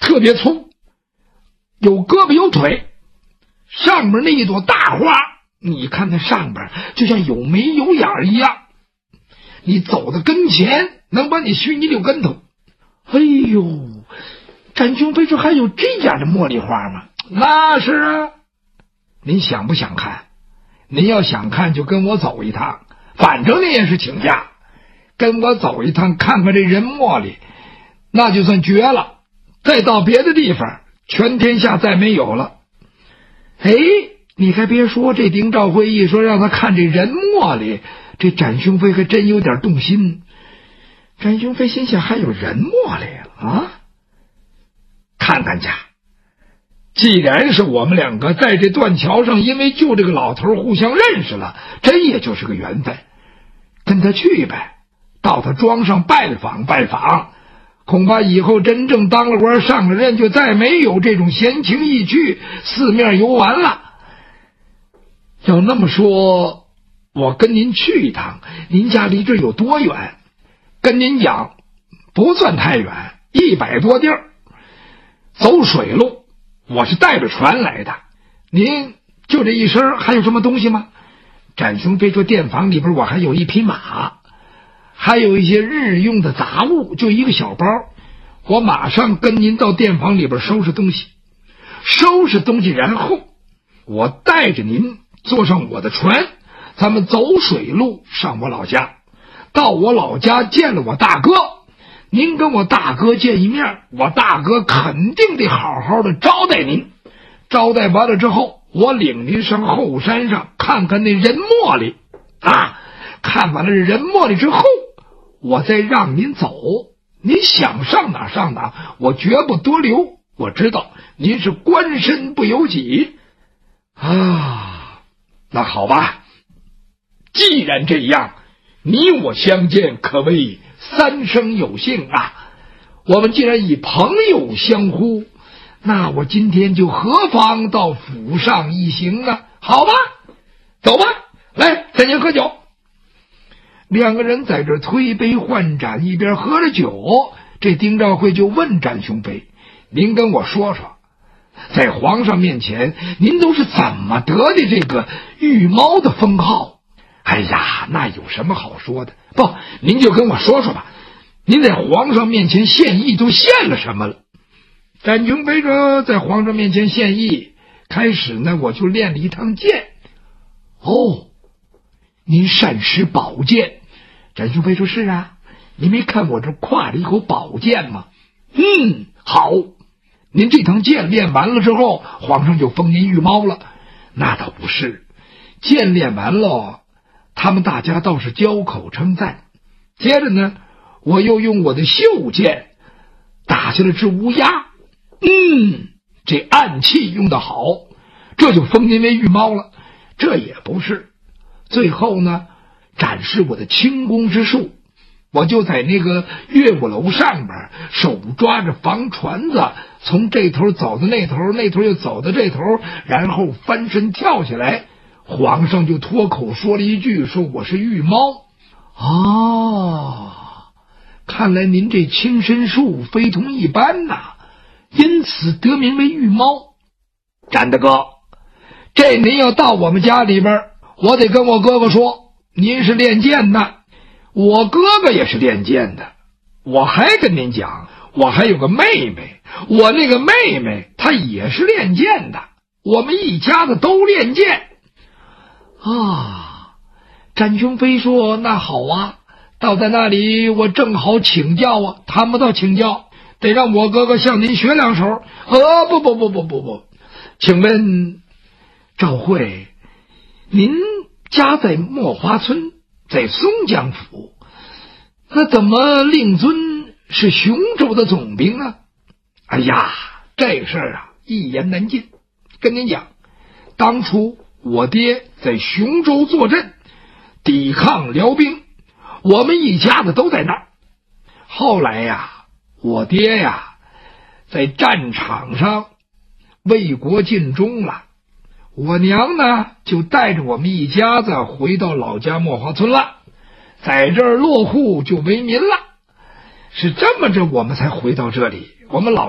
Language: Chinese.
特别粗，有胳膊有腿，上面那一朵大花，你看它上边就像有眉有眼一样，你走到跟前能把你熏一溜跟头。哎呦，展雄飞说还有这样的茉莉花吗？那是啊，您想不想看？您要想看就跟我走一趟，反正您也是请假，跟我走一趟看看这人茉莉，那就算绝了。再到别的地方，全天下再没有了。哎，你还别说，这丁兆辉一说让他看这人茉莉，这展雄飞还真有点动心。展雄飞心想，还有人茉莉啊，看看去。既然是我们两个在这断桥上因为救这个老头互相认识了，这也就是个缘分，跟他去呗，到他庄上拜访拜访，恐怕以后真正当了官上了任，就再没有这种闲情逸趣四面游玩了。要那么说，我跟您去一趟，您家离这有多远？跟您讲，不算太远，100多地儿，走水路，我是带着船来的。您就这一身还有什么东西吗？展雄飞说，店房里边我还有一匹马，还有一些日用的杂物，就一个小包，我马上跟您到店房里边收拾东西，然后我带着您坐上我的船，咱们走水路上我老家。到我老家见了我大哥，您跟我大哥见一面，我大哥肯定得好好的招待您。招待完了之后，我领您上后山上看看那人茉莉啊，看完了人茉莉之后，我再让您走，您想上哪上哪，我绝不多留。我知道您是官身不由己啊。那好吧，既然这样，你我相见可谓三生有幸啊！我们既然以朋友相呼，那我今天就何妨到府上一行啊？好吧，走吧，来，咱先喝酒。两个人在这推杯换盏，一边喝着酒，这丁兆辉就问展雄飞：“您跟我说说，在皇上面前，您都是怎么得的这个御猫的封号？”哎呀，那有什么好说的？不，您就跟我说说吧，您在皇上面前献艺都献了什么了？展雄飞说，在皇上面前献艺，开始呢我就练了一趟剑。哦，您善使宝剑？展雄飞说，是啊，你没看我这挎着一口宝剑吗？好，您这趟剑练完了之后，皇上就封您御猫了。那倒不是，剑练完了，他们大家倒是交口称赞。接着呢，我又用我的袖剑打下了只乌鸦，这暗器用得好，这就封您为御猫了。这也不是，最后呢，展示我的轻功之术，我就在那个月鼓楼上边，手抓着房船子，从这头走到那头，那头又走到这头，然后翻身跳下来，皇上就脱口说了一句，说我是御猫。哦，看来您这轻身术非同一般呐，因此得名为御猫。展大哥，这您要到我们家里边，我得跟我哥哥说，您是练剑的，我哥哥也是练剑的。我还跟您讲，我还有个妹妹，我那个妹妹她也是练剑的，我们一家子都练剑啊。展雄飞说，那好啊，到在那里我正好请教啊。谈不到请教，得让我哥哥向您学两手。不，请问赵慧，您家在墨华村，在松江府，那怎么令尊是雄州的总兵呢？哎呀，这事儿啊一言难尽。跟您讲，当初我爹在雄州坐镇抵抗辽兵，我们一家子都在那儿。后来呀，我爹呀在战场上为国尽忠了，我娘呢就带着我们一家子回到老家墨华村了，在这儿落户就为民了。是这么着我们才回到这里，我们老